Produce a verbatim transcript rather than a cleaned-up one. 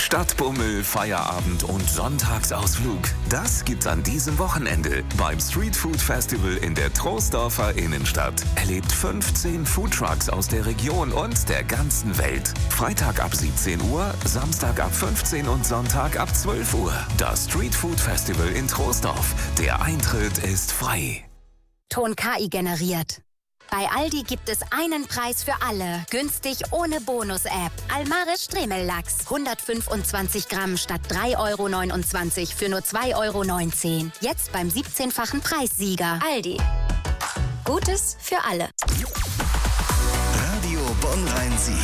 Stadtbummel, Feierabend und Sonntagsausflug. Das gibt's an diesem Wochenende beim Street Food Festival in der Troisdorfer Innenstadt. Erlebt fünfzehn Foodtrucks aus der Region und der ganzen Welt. Freitag ab siebzehn Uhr, Samstag ab fünfzehn und Sonntag ab zwölf Uhr. Das Street Food Festival in Troisdorf. Der Eintritt ist frei. Ton K I generiert. Bei Aldi gibt es einen Preis für alle. Günstig ohne Bonus-App. Almaris Stremellachs. hundertfünfundzwanzig Gramm statt drei Euro neunundzwanzig für nur zwei Euro neunzehn. Jetzt beim siebzehnfachen Preissieger. Aldi. Gutes für alle. Radio Bonn Rhein-Sieg.